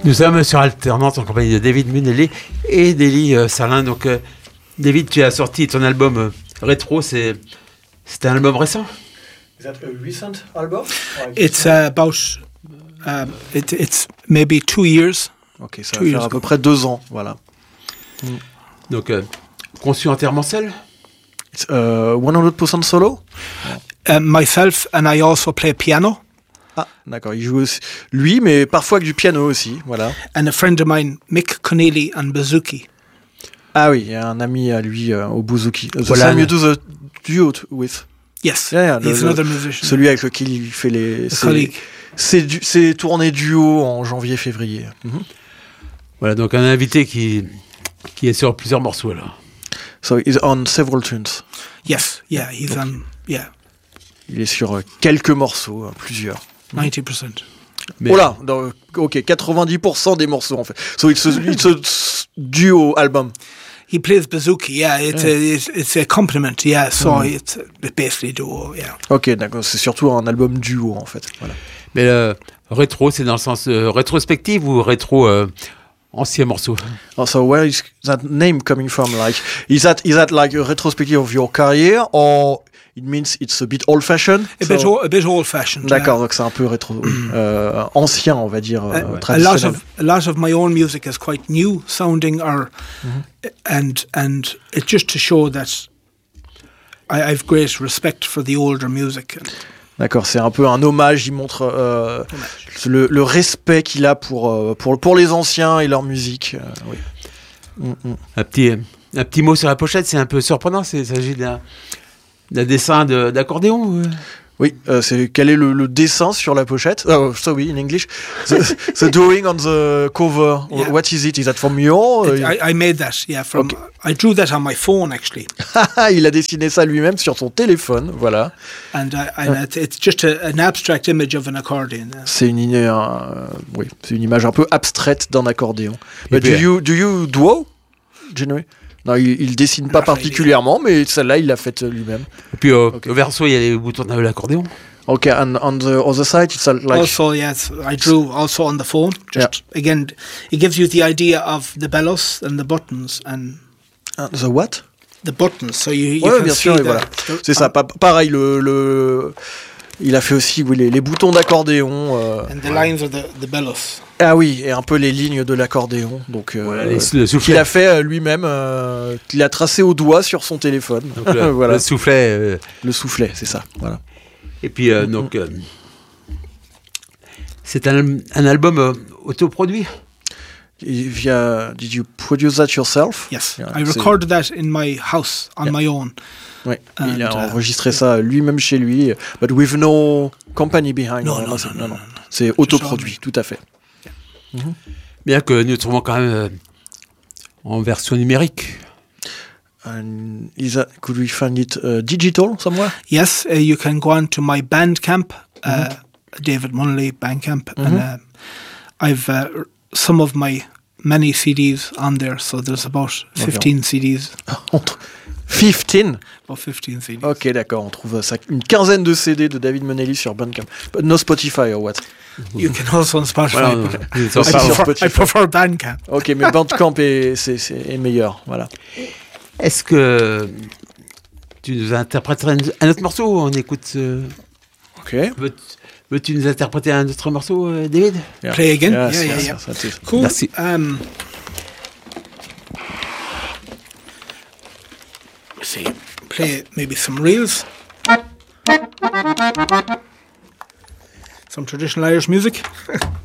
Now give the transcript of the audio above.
Nous sommes sur Alternance en compagnie de David Munnelly et d'Élie Sarlin. Donc, David, tu as sorti ton album Rétro, c'était un album récent? Is that a recent album? It's about it's maybe 2 years. Ok, ça va faire à peu près 2 ans, voilà. Donc, conçu entièrement seul? It's 100% solo? Myself, and I also play piano. Ah, d'accord, il joue aussi, lui, mais parfois avec du piano aussi, voilà. And a friend of mine, Mick Connelly, on bouzouki. Ah oui, il y a un ami à lui au bouzouki. Voilà. Sam, you do the duo with? Yes, Yeah, he's another musician. Celui avec lequel il fait ses tournées duo en janvier-février. Voilà, donc un invité qui est sur plusieurs morceaux, là. So he's on several tunes. Yes, yeah, he's on, yeah. Il est sur quelques morceaux, plusieurs. 90%. Mais, Oh là, ok, 90% des morceaux en fait. So it's a duo album. He plays bouzouki, yeah, it's a compliment, yeah, so it's basically duo, yeah. Ok, d'accord, c'est surtout un album duo en fait. Voilà. mais rétro, c'est dans le sens rétrospective ou rétro ancien morceau? So where is that name coming from? Like, is that like a retrospective of your career, or it means it's a bit old-fashioned? A bit old-fashioned. D'accord, donc c'est un peu rétro, ancien, on va dire, traditionnel. A lot of my own music is quite new sounding, and it's just to show that I've great respect for the older music. D'accord, c'est un peu un hommage, il montre le respect qu'il a pour les anciens et leur musique. Oui. Un petit mot sur la pochette, c'est un peu surprenant, il s'agit d'un dessin d'accordéon. Oui, quel est le dessin sur la pochette? Oh, sorry, in English. The drawing on the cover. Yeah. What is it? Is that from your? I made that, yeah. Okay. I drew that on my phone, actually. Il a dessiné ça lui-même sur son téléphone, voilà. And it's just an abstract image of an accordion. C'est une image un peu abstraite d'un accordéon. But do you draw, Genoé? Non, il dessine pas particulièrement, mais celle-là, il l'a faite lui-même. Et puis au verso, il y a les boutons de l'accordéon. Okay, and on the other side, it's like... Also, yes, I drew also on the phone. Again, it gives you the idea of the bellows and the buttons and... the what? The buttons, so you can bien sûr, see voilà. C'est ça, pareil, il a fait aussi les boutons d'accordéon. And the lines of the bellows. Ah oui, et un peu les lignes de l'accordéon, donc voilà, le soufflet qu'il a fait lui-même, qu'il a tracé au doigt sur son téléphone. Donc, voilà. Le soufflet. Le soufflet, c'est ça. Voilà. Et puis donc, c'est un album autoproduit. Did you produce that yourself? Yes, I recorded that in my house on my own. Oui, il a enregistré ça lui-même chez lui, but with no company behind. Non. C'est autoproduit, tout à fait. Bien que nous trouvons quand même en version numérique. Could we find it digital somewhere? Yes, you can go on to my Bandcamp, David Munnelly Bandcamp, and I've some of my many CDs on there, so there's about 15 CDs. 15? About 15 CDs. Ok, d'accord, on trouve ça, une quinzaine de CD de David Munnelly sur Bandcamp. But no Spotify or what? You can also on Spotify. Well, I prefer Bandcamp. Ok, mais Bandcamp est meilleur, voilà. Est-ce que tu nous interpréterais un autre morceau? On écoute. Ok. Veux-tu nous interpréter un autre morceau, David? Yeah. Play again? Yes, Yeah. That's it. Cool. Merci. See, play maybe some reels. Some traditional Irish music.